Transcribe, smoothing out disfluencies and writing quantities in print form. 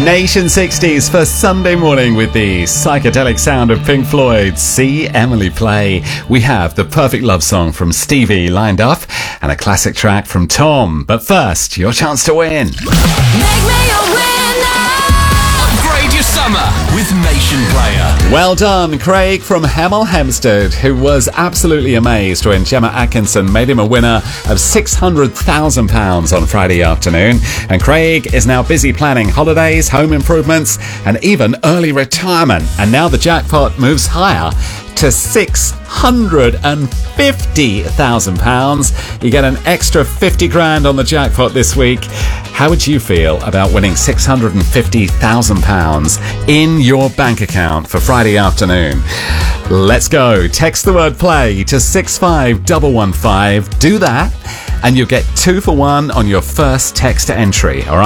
Nation 60s for Sunday morning with the psychedelic sound of Pink Floyd. See Emily play. We have the perfect love song from Stevie lined up and a classic track from Tom. But first, your chance to win. Make me a winner. Upgrade your summer with Nation Player. Well done, Craig from Hemel Hempstead, who was absolutely amazed when Gemma Atkinson made him a winner of £600,000 on Friday afternoon. And Craig is now busy planning holidays, home improvements, and even early retirement. And now the jackpot moves higher to £650,000. You get an extra 50 grand on the jackpot this week. How would you feel about winning £650,000 in your bank account for Friday afternoon? Let's go. Text the word play to 65115. Do that, and you'll get 2 for 1 on your first text entry. All right.